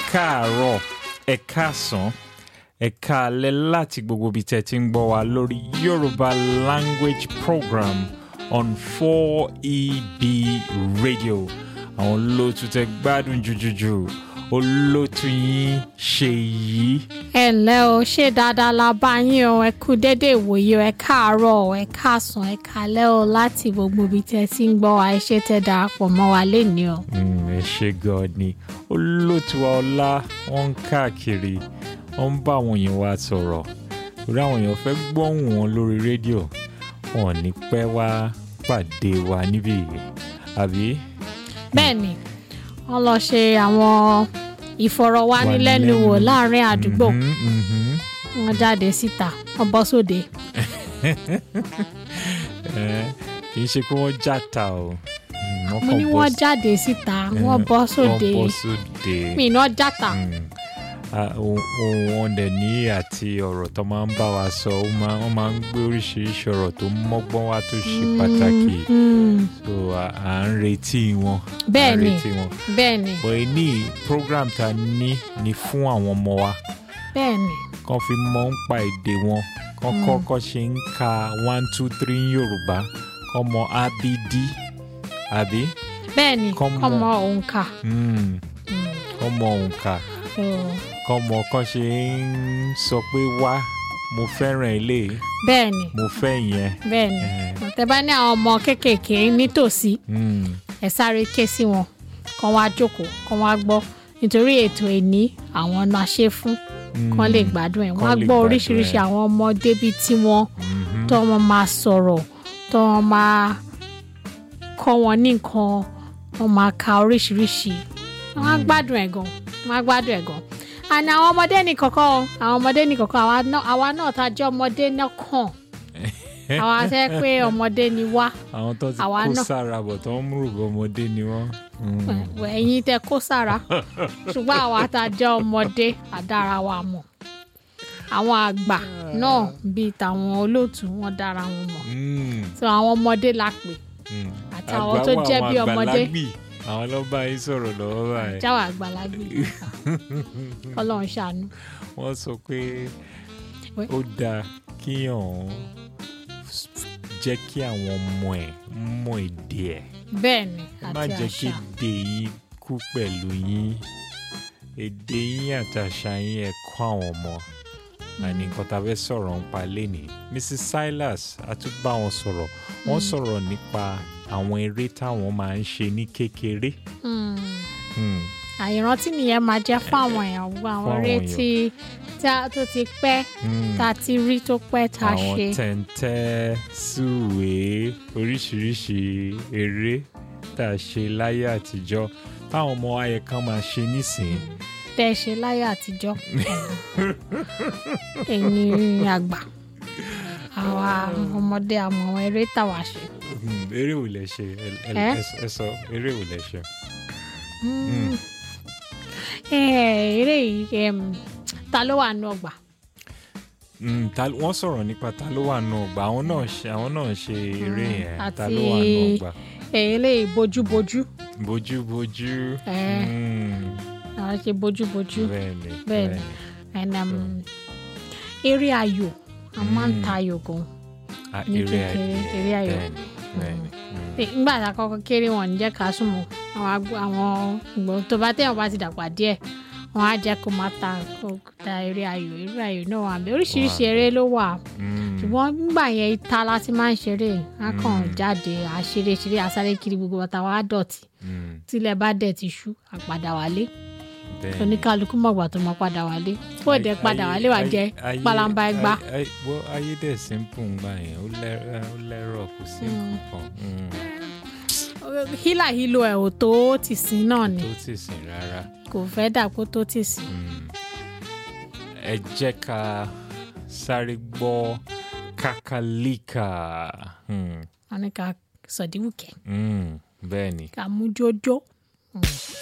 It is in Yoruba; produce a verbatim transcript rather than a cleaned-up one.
káàárọ̀, ẹ káàsán, ẹ káalẹ́ láti gbogbo ibi tẹ́ ti ń gbọ́ wa lórí Yoruba Language Program on four E B Radio. Àwọn olóòtú tẹ́ gbádùn jùjùjù, olóòtú yín Ṣèyí. Ẹ ǹlẹ́ o, ṣé dáadáa la bá yín o, ẹ kú dédé ìwòye o, ẹ káàárọ̀, ẹ káàsán, ẹ káalẹ́ o láti gbogbo ibi tẹ́ ti ń gbọ́ wa, ẹ ṣé tẹ́ darapọ̀ mọ́ wa lénìí o. ẹ ṣé gan ni olóòtú wa ọlá wọn ń káàkiri wọn ń bá àwọn èèyàn wa sọ̀rọ̀ torí àwọn èèyàn fẹ́ gbóhùn wọn lórí rédíò wọn ò ní pẹ́ wá pàdé wa níbí yìí àbí. Bẹ́ẹ̀ni wọ́n lọ ṣe àwọn ìfọ̀rọ̀wánilẹ́nuwò láàrin àdúgbò wọ́n jáde síta wọ́n bọ́ sóde. kì í ṣe pé wọ́n játa o. mo ní wọ́n jáde síta wọ́n bọ́ sóde mi iná játa. Wọ́n dẹ̀ ní àti ọ̀rọ̀ tó máa ń bá wa sọ wọ́n máa ń gbé oríṣiríṣi ọ̀rọ̀ tó mọ́gbọ́n wá tó ṣe pàtàkì so à ń retí wọn. Bẹ́ẹ̀ni bẹ́ẹ̀ni. bọ̀ ní program ta ní ní fún àwọn ọmọ wa. Bẹ́ẹ̀ni. Kàn fi mọ̀ ń pa èdè wọn kàn kọ́kọ́ ṣe ń ka one two three Yorùbá kàn mọ̀ abidi àbí. Bẹ́ẹ̀ni kàn mọ̀ òǹkà. kàn mọ̀ òǹkà. kàn mọ̀ kàn ṣe ń sọ pé wá mo fẹ́ràn ilé. Bẹ́ẹ̀ni mo fẹ́ yẹn. Bẹ́ẹ̀ni tẹ́ bá ní àwọn ọmọ kéékèèké nítòsí ẹ sáré ké sí wọn kàn wá jókòó kàn wá gbọ́ nítorí ètò ẹni àwọn náà ṣe fún kàn lè gbádùn ẹ̀ wọ́n á gbọ́ oríṣiríṣi àwọn ọmọdé bíi tiwọn tó wọn máa sọ̀rọ̀ tó wọn máa kọ́ wọn ní nǹkan wọn máa ka oríṣiríṣi wọ́n á gbádùn ẹ̀ gan wọ́n á gbádùn ẹ̀ gan àná àwọn ọmọdé ní kọ̀kọ́ àwọn ọmọdé ní kọ̀kọ́ àwa náà tá jẹ́ ọmọdé náà kàn àwa ṣe pé ọmọdé ni wá. àwọn tó ti kó sára bọ̀ tó ń múrùbọ̀ ọmọdé ni wọ́n. ẹ̀yin tẹ kó sára ṣùgbọ́n àwa tá jẹ́ ọmọdé àdára wa mọ̀ àwọn àgbà náà bíi tàwọn olóòtú wọn dára wọn mọ̀ so àwọn ọmọdé la pè àtàwọn tó jẹ́ bí ọmọdé àwọn ló bá yín sọ̀rọ̀ lọ́wọ́ báyìí. jáwọ́ àgbàlagbé Ọlọ́run ṣàánú. wọ́n sọ pé ó dáa kíyàn jẹ́ kí àwọn ọmọ ẹ̀ mọ èdè ẹ̀. Bẹ́ẹ̀ni àti àṣà. má jẹ́ kí èdè yín kú pẹ̀lú yín èdè yín àti àṣà yín ẹ̀ kọ́ àwọn ọmọ àní nǹkan tá a fẹ́ sọ̀rọ̀ nípa lénìí. Missus Silas a tún bá wọn sọ̀rọ̀ wọ́n sọ̀rọ̀ nípa àwọn eré táwọn máa ń ṣe ní kékeré. àìrántí nìyẹn máa jẹ́ fáwọn èèyàn gbọ́ àwọn eré tí tó ti pẹ́ tá a ti rí tó pẹ́ tá a ṣe. àwọn tẹ̀ǹtẹ̀ sùwé oríṣiríṣi eré tá a ṣe láyé àtijọ́ táwọn ọmọ ayẹ kan máa ṣe nísìnyí. tẹ́ ẹ ṣe láyé àtijọ́ ẹ̀yin àgbà àwa ọmọdé àmọ́ àwọn eré táwa ṣe. eré wo lẹ ṣe ẹ sọ eré wo lẹ ṣe. eré yìí ta ló wà nù ọgbà. wọ́n sọ̀rọ̀ nípa ta ló wà nù ọgbà àwọn náà ṣe àwọn náà ṣe eré yẹn ta ló wà nù ọgbà. eré bójúbójú. bójúbójú. àwọn ṣe bójúbójú. bẹ́ẹ̀ni bẹ́ẹ̀ni eré ayò a máa ń ta ayò gan ní kékeré eré ayò nígbà tá a kọ́kọ́ kéré wọn ní jẹ́ ká súnmọ́ àwọn ìgbọ̀n tó bá tẹ̀wọ̀n bá ti dàgbà díẹ̀ wọn á jẹ́ kó máa ta ta eré ayò eré ayò náà wà bẹ́ẹ̀ oríṣiríṣi eré ló wà ṣùgbọ́n nígbà yẹn ìta láti máa ń ṣeré á kàn jáde á ṣeré ṣeré á sáré kiri gbogbo bàtà wa á dọ̀tí tílẹ̀ bá dẹ̀ ti ṣú á padà wálé oníkálukú mọ̀gbà tó máa padà wálé kó dẹ̀ padà wálé wà jẹ́ palamba ẹgbá. ayé dẹ̀ simple ngbà yẹn ó lẹ́rọ̀ kò sí nǹkan. hílà hílo ẹ̀ ò tó ti sìn náà ni tó ti sìn rárá kò fẹ́ dà kó tó ti sìn. ẹ jẹ́ ká sáré gbọ́ Kakalika. wọ́n ní ká sọ̀díwùkẹ́. bẹ́ẹ̀ ni ká mú jójó.